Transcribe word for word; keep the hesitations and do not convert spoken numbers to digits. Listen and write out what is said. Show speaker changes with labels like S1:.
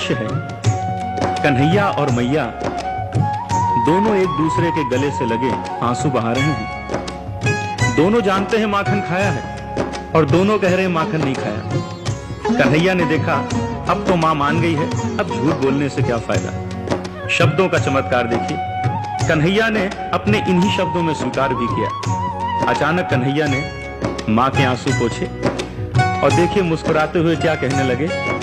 S1: दृश्य है। कन्हैया और मैया दोनों एक दूसरे के गले से लगे आंसू बहा रहे हैं। दोनों जानते हैं माखन खाया है और दोनों कह रहे हैं माखन नहीं खाया। कन्हैया ने देखा अब तो मां मान गई है, अब झूठ बोलने से क्या फायदा। शब्दों का चमत्कार देखिए, कन्हैया ने अपने इन्हीं शब्दों में स्वीकार भी किया। अचानक कन्हैया ने मां के आंसू पोंछे और देखिए मुस्कुराते हुए क्या कहने लगे,